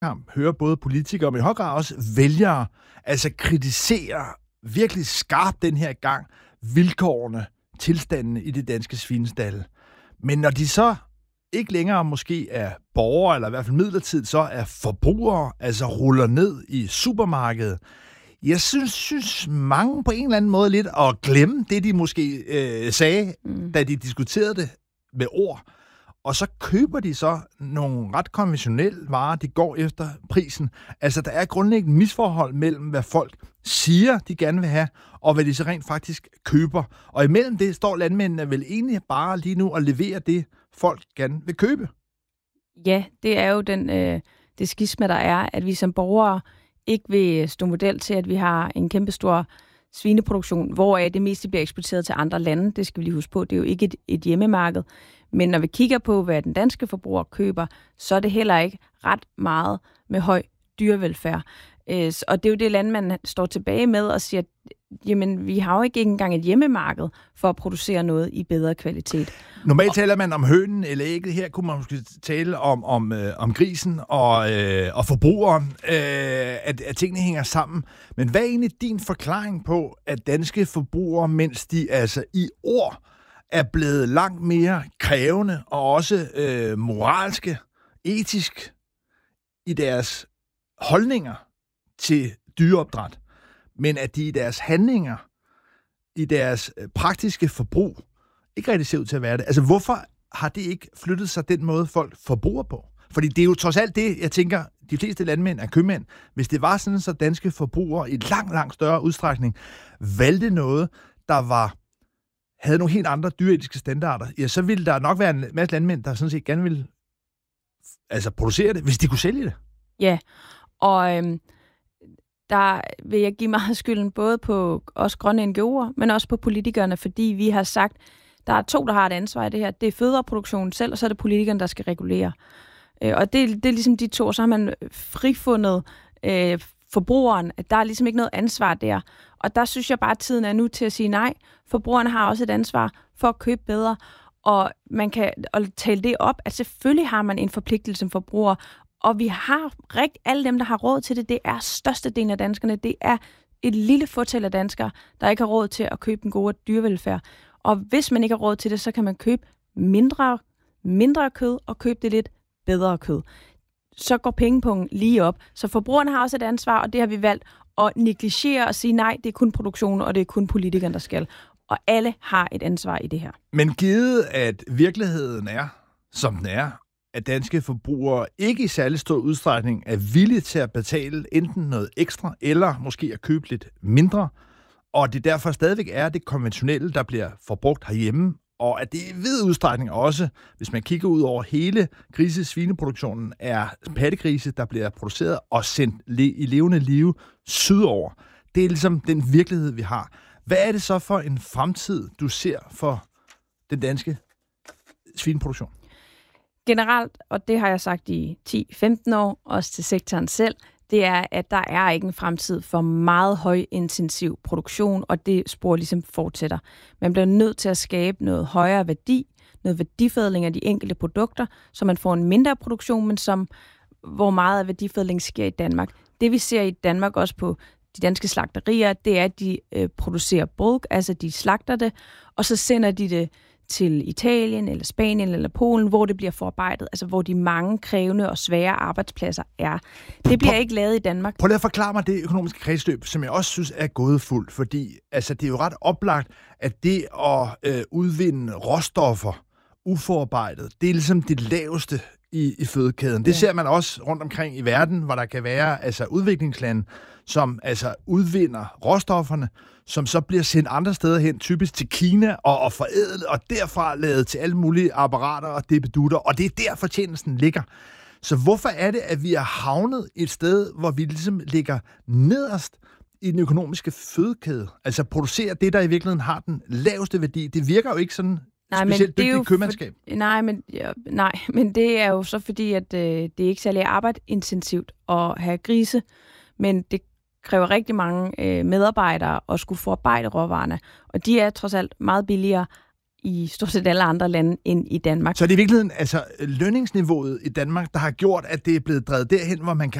hører både politikere, men i høj grad også vælgere, altså kritisere virkelig skarpt den her gang vilkårene, tilstandene i det danske svinestalde. Men når de så ikke længere måske er borgere, eller i hvert fald midlertidigt, så er forbrugere, altså ruller ned i supermarkedet, jeg synes mange på en eller anden måde lidt at glemme det, de måske sagde, da de diskuterede det med ord. Og så køber de så nogle ret konventionelle varer, de går efter prisen. Altså, der er grundlæggende misforhold mellem, hvad folk siger, de gerne vil have, og hvad de så rent faktisk køber. Og imellem det står landmændene vel egentlig bare lige nu og leverer det, folk gerne vil købe. Ja, det er jo det skisma, der er, at vi som borgere ikke vil stå model til, at vi har en kæmpestor svineproduktion, hvor det meste bliver eksporteret til andre lande. Det skal vi lige huske på. Det er jo ikke et hjemmemarked. Men når vi kigger på, hvad den danske forbruger køber, så er det heller ikke ret meget med høj dyrevelfærd. Og det er jo det, landmanden står tilbage med og siger, jamen, vi har jo ikke engang et hjemmemarked for at producere noget i bedre kvalitet. Normalt taler man om hønen eller ægget. Her kunne man måske tale om grisen og forbrugeren, at tingene hænger sammen. Men hvad er egentlig din forklaring på, at danske forbrugere, mens de altså i ord er blevet langt mere krævende og også moralske, etisk i deres holdninger til dyreopdræt, men at de i deres handlinger, i deres praktiske forbrug, ikke rigtig ser ud til at være det. Altså, hvorfor har det ikke flyttet sig den måde, folk forbruger på? Fordi det er jo trods alt det, jeg tænker, de fleste landmænd er købmænd. Hvis det var sådan, så danske forbrugere i langt større udstrækning valgte noget, der havde nogle helt andre dyreetiske standarder, ja, så ville der nok være en masse landmænd, der sådan set gerne ville producere det, hvis de kunne sælge det. Ja, og der vil jeg give meget skylden både på os grønne NGO'er, men også på politikerne, fordi vi har sagt, der er to, der har et ansvar i det her. Det er fødevareproduktionen selv, og så er det politikerne, der skal regulere. Og det er ligesom de to, så har man frifundet forbrugeren, at der er ligesom ikke noget ansvar der. Og der synes jeg bare, at tiden er nu til at sige nej. Forbrugerne har også et ansvar for at købe bedre, og man kan tale det op, at selvfølgelig har man en forpligtelse som forbruger, og vi har alle dem, der har råd til det, det er størstedelen af danskerne. Det er et lille fåtal af danskere, der ikke har råd til at købe en god dyrevelfærd. Og hvis man ikke har råd til det, så kan man købe mindre kød og købe det lidt bedre kød. Så går pengepunkten lige op. Så forbrugerne har også et ansvar, og det har vi valgt at negligere og sige nej, det er kun produktionen, og det er kun politikerne, der skal. Og alle har et ansvar i det her. Men givet at virkeligheden er, som den er, at danske forbrugere ikke i særlig stor udstrækning er villige til at betale enten noget ekstra, eller måske at købe lidt mindre, og det derfor stadigvæk er det konventionelle, der bliver forbrugt herhjemme, og at det i vid udstrækning også, hvis man kigger ud over hele grise-svineproduktionen, er pattegrise, der bliver produceret og sendt i levende live sydover. Det er ligesom den virkelighed, vi har. Hvad er det så for en fremtid, du ser for den danske svineproduktion? Generelt, og det har jeg sagt i 10-15 år, også til sektoren selv, det er, at der er ikke en fremtid for meget højintensiv produktion, og det spor ligesom fortsætter. Man bliver nødt til at skabe noget højere værdi, noget værdiforædling af de enkelte produkter, så man får en mindre produktion, men hvor meget af værdifødling sker i Danmark. Det vi ser i Danmark også på de danske slagterier, det er, at de producerer bulk, altså de slagter det, og så sender de det til Italien, eller Spanien, eller Polen, hvor det bliver forarbejdet, altså hvor de mange krævende og svære arbejdspladser er. Det bliver ikke lavet i Danmark. Prøv lige at forklare mig det økonomiske kredsløb, som jeg også synes er gået fuldt, fordi det er jo ret oplagt, at det at udvinde råstoffer uforarbejdet, det er ligesom det laveste i fødekæden. Det ser man også rundt omkring i verden, hvor der kan være udviklingslande, som udvinder råstofferne, som så bliver sendt andre steder hen, typisk til Kina, og forædlet, og derfra lavet til alle mulige apparater og debedutter, og det er der fortjenesten ligger. Så hvorfor er det, at vi er havnet et sted, hvor vi ligesom ligger nederst i den økonomiske fødekæde? Altså producerer det, der i virkeligheden har den laveste værdi. Det virker jo ikke sådan specielt dygtigt købmandskab. Nej, men det er jo så fordi, at det er ikke særlig arbejdsintensivt at have grise, men det kræver rigtig mange medarbejdere at skulle forarbejde råvarerne, og de er trods alt meget billigere i stort set alle andre lande end i Danmark. Så det er i virkeligheden altså lønningsniveauet i Danmark, der har gjort, at det er blevet drevet derhen, hvor man